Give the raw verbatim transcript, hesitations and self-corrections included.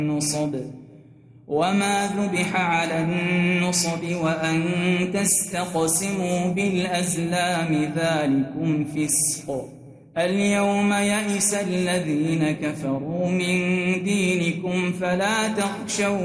النصب وما ذبح على النصب وأن تستقسموا بالأزلام ذلكم فسق. اليوم يئس الذين كفروا من دينكم فلا تخشوا